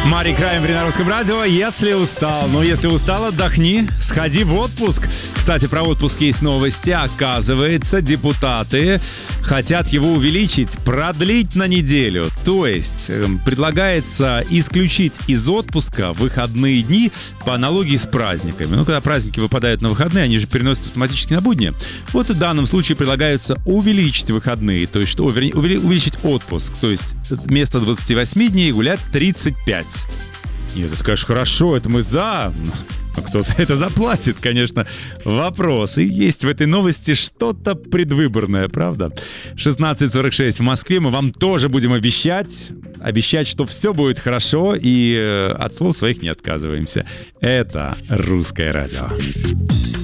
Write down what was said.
Мари Краймбери на Русском радио. Если устал, если устал, отдохни, сходи в отпуск. Кстати, про отпуск есть новости. Оказывается, депутаты хотят его увеличить, продлить на неделю. То есть предлагается исключить из отпуска выходные дни по аналогии с праздниками. Когда праздники выпадают на выходные, они же переносятся автоматически на будни. Вот и в данном случае предлагается увеличить выходные, то есть увеличить отпуск. То есть вместо 28 дней гулять 35. Нет, это, конечно, хорошо, это мы за. Но кто за это заплатит, конечно, вопрос. И есть в этой новости что-то предвыборное, правда? 16:46 в Москве. Мы вам тоже будем обещать, что все будет хорошо, и от слов своих не отказываемся. Это «Русское радио».